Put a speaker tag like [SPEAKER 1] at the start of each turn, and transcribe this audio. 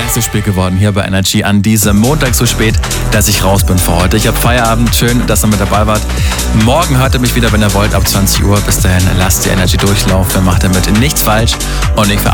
[SPEAKER 1] Erstes Spiel geworden hier bei Energy an diesem Montag so spät, dass ich raus bin für heute. Ich habe Feierabend, schön, dass ihr mit dabei wart. Morgen hört ihr mich wieder, wenn ihr wollt, ab 20 Uhr. Bis dahin, lasst die Energy durchlaufen, macht damit nichts falsch und ich